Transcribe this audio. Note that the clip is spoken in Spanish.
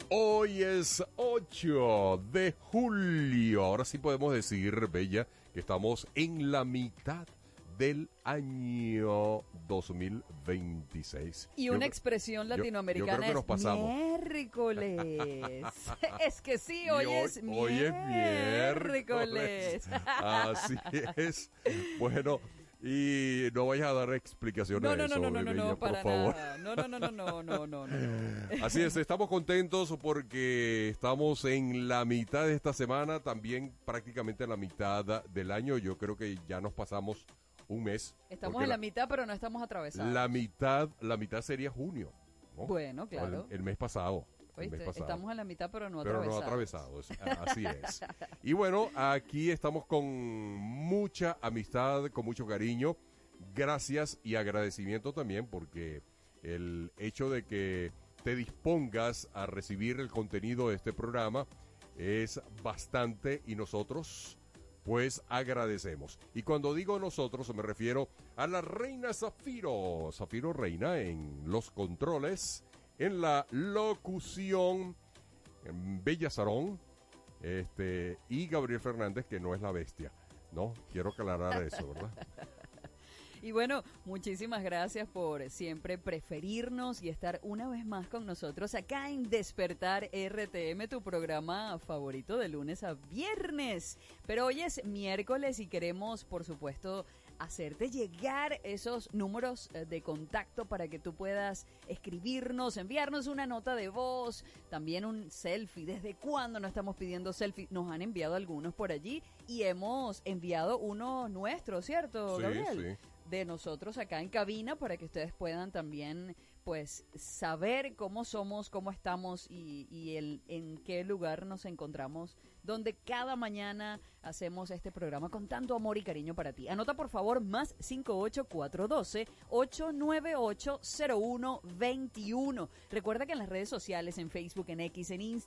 Hoy es 8 de julio. Ahora sí podemos decir, Bella, que estamos en la mitad del año 2026. Y una expresión latinoamericana yo creo que nos pasamos. Miércoles. Es que sí, hoy es miércoles. Así es. Bueno, y no vayas a dar explicaciones de eso, No, por para favor. nada. No. Así es, estamos contentos porque estamos en la mitad de esta semana, también prácticamente en la mitad del año. Yo creo que ya nos pasamos un mes. Estamos en la mitad, pero no estamos atravesados. La mitad sería junio, ¿no? Bueno, claro. El mes pasado. Oíste, estamos en la mitad, pero no atravesados. Así es. Y bueno, aquí estamos con mucha amistad, con mucho cariño. Gracias y agradecimiento también porque el hecho de que te dispongas a recibir el contenido de este programa es bastante y nosotros pues agradecemos. Y cuando digo nosotros me refiero a la reina Zafiro Reina en los controles, en la locución, en Bella Sarón, y Gabriel Fernández, que no es la bestia, ¿no? Quiero aclarar eso, ¿verdad? Y bueno, muchísimas gracias por siempre preferirnos y estar una vez más con nosotros acá en Despertar RTM, tu programa favorito de lunes a viernes. Pero hoy es miércoles y queremos, por supuesto, hacerte llegar esos números de contacto para que tú puedas escribirnos, enviarnos una nota de voz, también un selfie. ¿Desde cuándo no estamos pidiendo selfie? Nos han enviado algunos por allí y hemos enviado uno nuestro, ¿cierto, Gabriel? Sí. De nosotros acá en cabina para que ustedes puedan también pues saber cómo somos, cómo estamos y en qué lugar nos encontramos, donde cada mañana hacemos este programa con tanto amor y cariño para ti. Anota por favor más 58412-898-0121. Recuerda que en las redes sociales, en Facebook, en X, en Instagram,